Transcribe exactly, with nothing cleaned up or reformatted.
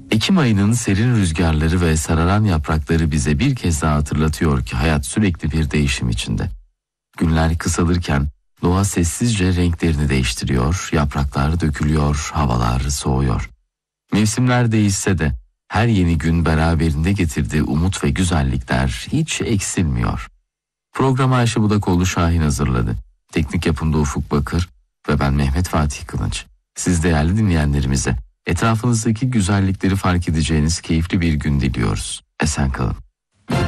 Ekim ayının serin rüzgarları ve sararan yaprakları bize bir kez daha hatırlatıyor ki hayat sürekli bir değişim içinde. Günler kısalırken doğa sessizce renklerini değiştiriyor, yapraklar dökülüyor, havalar soğuyor. Mevsimler değişse de her yeni gün beraberinde getirdiği umut ve güzellikler hiç eksilmiyor. Programı Ayşe Budakoğlu Şahin hazırladı. Teknik yapımda Ufuk Bakır ve ben Mehmet Fatih Kılınç. Siz değerli dinleyenlerimize etrafınızdaki güzellikleri fark edeceğiniz keyifli bir gün diliyoruz. Esen kalın.